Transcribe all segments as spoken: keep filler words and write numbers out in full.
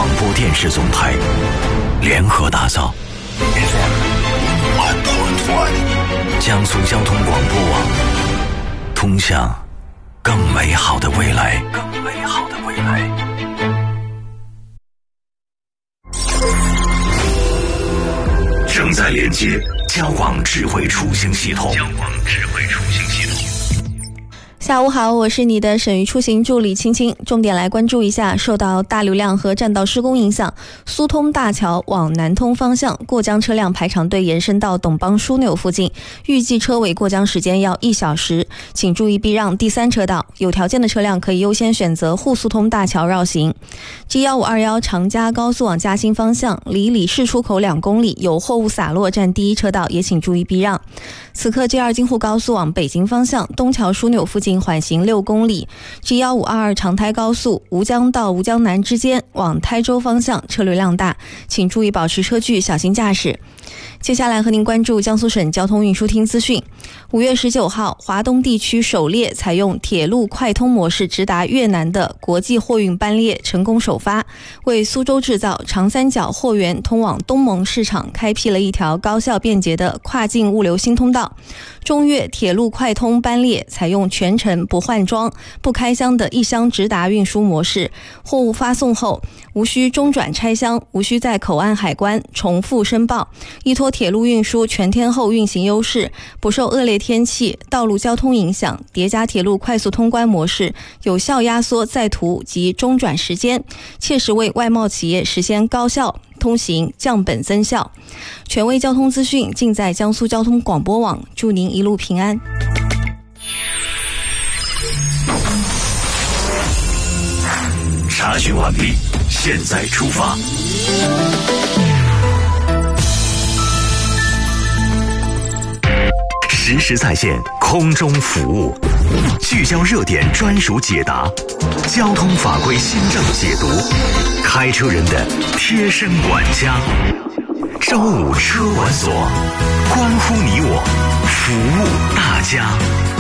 广播电视总台联合打造 F M 一，江苏交通广播网，通向更美好的未来。更美好的未来。正在连接交广智慧出行系统。交广智慧出行系统。 下午好，我是你的省域出行助理青青。重点来关注一下，受到大流量和占道施工影响，苏通大桥往南通方向过江车辆排长队延伸到董邦枢纽附近，预计车尾过江时间要一小时，请注意避让第三车道，有条件的车辆可以优先选择沪苏通大桥绕行。G 一五二一长嘉高速往嘉兴方向，离李市出口两公里有货物洒落，占第一车道，也请注意避让。此刻 G 二京沪高速往北京方向，东桥枢纽附近缓行六公里。 G 一五二二长台高速吴江到吴江南之间往台州方向车流量大，请注意保持车距，小心驾驶。接下来和您关注江苏省交通运输厅资讯。五月十九号，华东地区首列采用铁路快通模式直达越南的国际货运班列成功首发，为苏州制造长三角货源通往东盟市场开辟了一条高效便捷的跨境物流新通道。中越铁路快通班列采用全程不换装、不开箱的一箱直达运输模式，货物发送后无需中转拆箱，无需在口岸海关重复申报，依托铁路运输全天候运行优势，不受恶劣天气、道路交通影响，叠加铁路快速通关模式，有效压缩在途及中转时间，切实为外贸企业实现高效通行、降本增效。权威交通资讯尽在江苏交通广播网，祝您一路平安。 查询完毕，现在出发。实时在线，空中服务，聚焦热点专属解答，交通法规新政解读，开车人的贴身管家。周五车管所，关乎你我，服务大家。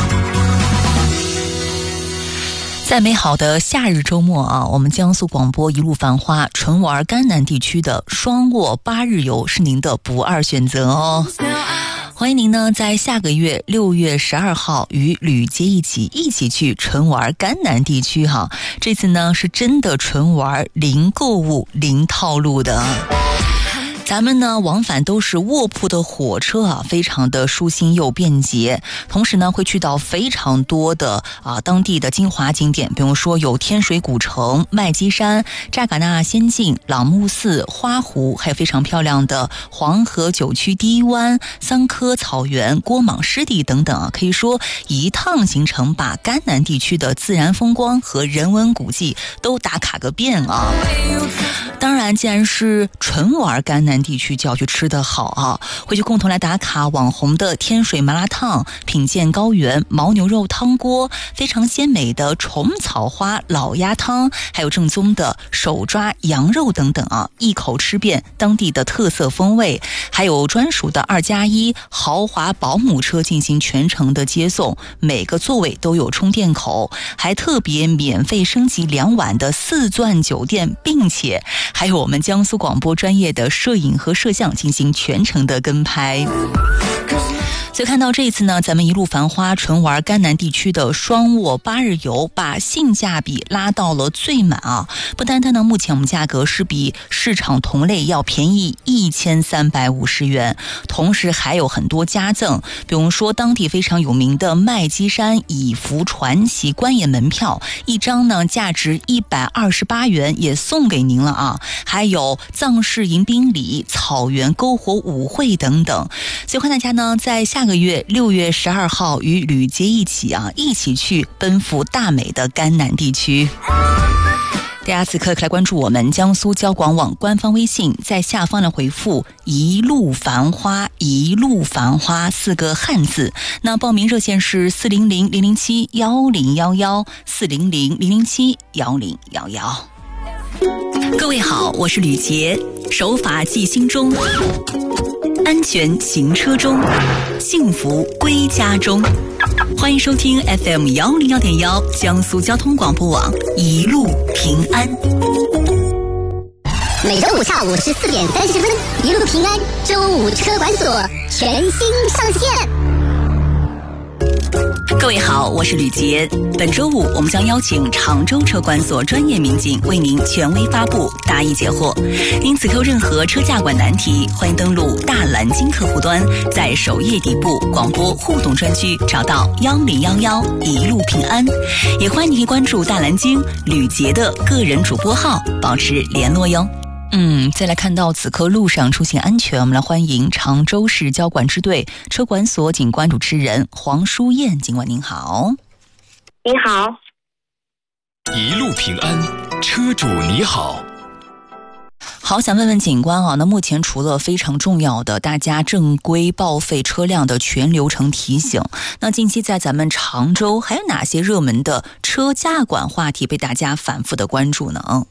在美好的夏日周末啊，我们江苏广播一路繁花，纯玩甘南地区的双卧八日游是您的不二选择哦。欢迎您呢，在下个月六月十二号与吕杰一起一起去纯玩甘南地区哈。这次呢是真的纯玩，零购物、零套路的。咱们呢往返都是卧铺的火车啊，非常的舒心又便捷。同时呢会去到非常多的啊当地的精华景点，比如说有天水古城、麦积山、扎尕那仙境、朗木寺、花湖，还有非常漂亮的黄河九曲低湾、桑科草原、郭莽湿地等等啊。可以说一趟行程把甘南地区的自然风光和人文古迹都打卡个遍啊。当然既然是纯玩甘南地区，就要去吃得好啊！回去共同来打卡网红的天水麻辣烫、品鉴高原牦牛肉汤锅、非常鲜美的虫草花老鸭汤，还有正宗的手抓羊肉等等啊！一口吃遍当地的特色风味，还有专属的二加一豪华保姆车进行全程的接送，每个座位都有充电口，还特别免费升级两晚的四钻酒店，并且还有我们江苏广播专业的摄影和摄像进行全程的跟拍。所以看到这一次呢，咱们一路繁花纯玩甘南地区的双卧八日游，把性价比拉到了最满啊！不单单呢，目前我们价格是比市场同类要便宜一千三百五十元，同时还有很多加赠，比如说当地非常有名的麦积山以福传奇观演门票，一张呢价值一百二十八元也送给您了啊！还有藏式迎宾礼、草原篝火舞会等等。所以欢迎大家呢在下个月六月十二号与吕杰一起啊，一起去奔赴大美的甘南地区。大家此刻可来关注我们江苏交广网官方微信，在下方的回复一路繁花，一路繁花四个汉字。那报名热线是四零零零零七幺零幺幺，四零零零零七幺零幺幺。各位好，我是吕杰，守法记心中，安全行车中，幸福归家中。欢迎收听 F M 幺零幺点幺江苏交通广播网，一路平安。 每周五下午十四点三十分，一路平安，周五车管所全新上线。 各位好，我是吕杰。本周五我们将邀请常州车管所专业民警为您权威发布答疑解惑。您此刻有任何车驾管难题，欢迎登录大蓝鲸客户端，在首页底部广播互动专区找到幺零幺幺一路平安。也欢迎您关注大蓝鲸吕杰的个人主播号，保持联络哟。嗯，再来看到此刻路上出行安全，我们来欢迎常州市交管支队车管所警官主持人黄淑燕警官，您好。 您好。 一路平安，车主你好。 好，想问问警官啊，那目前除了非常重要的大家正规报废车辆的全流程提醒，那近期在咱们常州还有哪些热门的车驾管话题被大家反复的关注呢？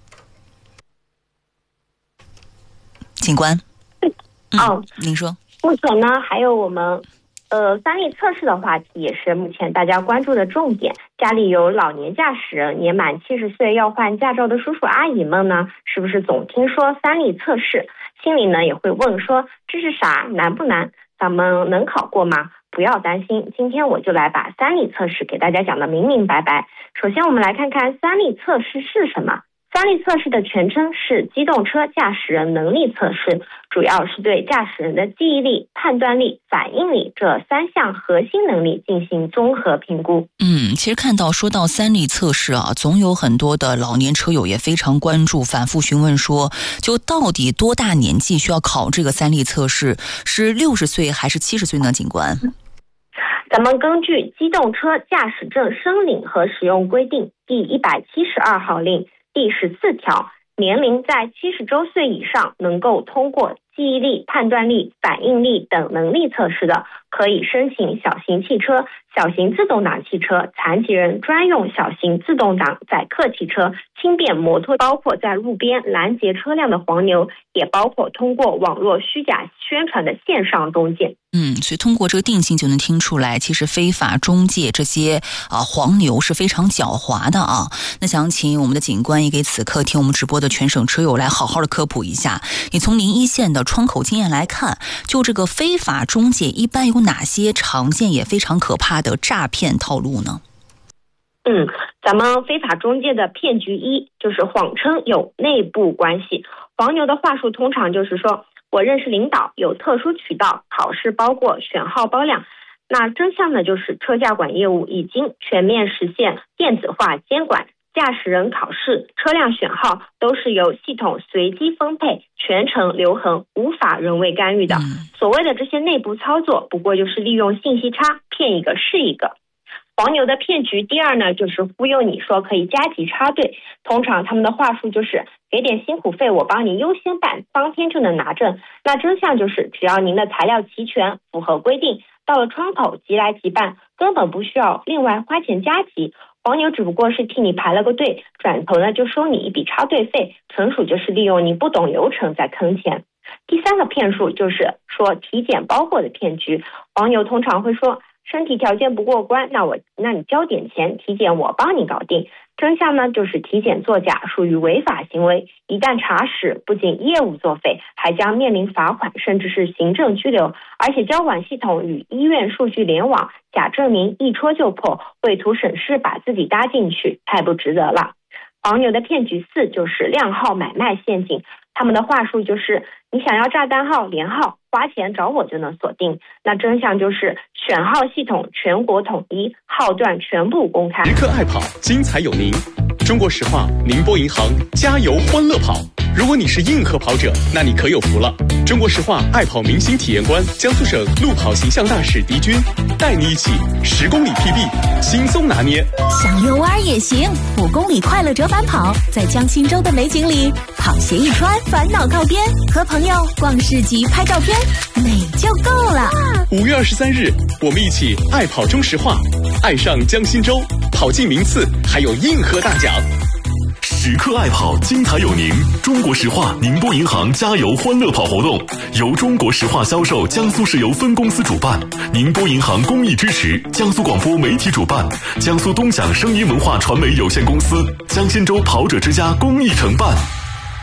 警官， 嗯、哦， 您说。 目前呢，还有我们呃三力测试的话题也是目前大家关注的重点。家里有老年驾驶人，年满七十岁要换驾照的叔叔阿姨们呢，是不是总听说三力测试，心里呢也会问说这是啥，难不难？咱们能考过吗？不要担心，今天我就来把三力测试给大家讲得明明白白。首先我们来看看三力测试是什么。三力测试的全称是机动车驾驶人能力测试，主要是对驾驶人的记忆力、判断力、反应力这三项核心能力进行综合评估。 嗯，其实看到说到三力测试啊，总有很多的老年车友也非常关注，反复询问说，就到底多大年纪需要考这个三力测试？是六十岁还是七十岁呢？警官？ 咱们根据《机动车驾驶证申领和使用规定》第一百七十二号令第十四条，年龄在七十周岁以上，能够通过记忆力、判断力、反应力等能力测试的，可以申请小型汽车、小型自动挡汽车、残疾人专用小型自动挡载客汽车、轻便摩托，包括在路边拦截车辆的黄牛，也包括通过网络虚假宣传的线上中介。 嗯，所以通过这个定性就能听出来，其实非法中介这些啊黄牛是非常狡猾的啊。那想请我们的警官也给此刻听我们直播的全省车友来好好的科普一下，也从您一线的窗口经验来看，就这个非法中介一般有哪些常见也非常可怕的诈骗套路呢？ 嗯，咱们非法中介的骗局一就是谎称有内部关系。黄牛的话术通常就是说，我认识领导，有特殊渠道，考试包过，选号包量。那真相呢，就是车驾管业务已经全面实现电子化监管，驾驶人考试、车辆选号都是由系统随机分配，全程留痕，无法人为干预的。所谓的这些内部操作，不过就是利用信息差，骗一个是一个。黄牛的骗局第二呢，就是忽悠你说可以加急插队，通常他们的话术就是给点辛苦费，我帮你优先办，当天就能拿证。那真相就是只要您的材料齐全，符合规定，到了窗口即来即办，根本不需要另外花钱加急。黄牛只不过是替你排了个队，转头呢就收你一笔插队费，纯属就是利用你不懂流程在坑钱。第三个骗术就是说体检包货的骗局，黄牛通常会说身体条件不过关，那我那你交点钱，体检我帮你搞定。真相呢，就是体检作假属于违法行为，一旦查实，不仅业务作废，还将面临罚款，甚至是行政拘留。而且交管系统与医院数据联网，假证明一戳就破，为图省事把自己搭进去，太不值得了。黄牛的骗局四就是靓号买卖陷阱，他们的话术就是你想要炸弹号连号，花钱找我就能锁定。那真相就是选号系统全国统一，号段全部公开。 时刻爱跑，精彩有您。中国石化宁波银行加油欢乐跑，如果你是硬核跑者，那你可有福了。中国石化爱跑明星体验官江苏省路跑形象大使狄军带你一起十公里 P B 轻松拿捏。 想遛弯也行，五公里快乐折返跑，在江心洲的美景里，跑鞋一穿，烦恼靠边，和朋友逛市集拍照片，美就够了。 五月二十三日，我们一起爱跑中石化，爱上江心洲，跑进名次，还有硬核大奖。 时刻爱跑，精彩有您。中国石化宁波银行加油欢乐跑活动由中国石化销售江苏石油分公司主办，宁波银行公益支持，江苏广播媒体主办，江苏东响声音文化传媒有限公司、江心洲跑者之家公益承办。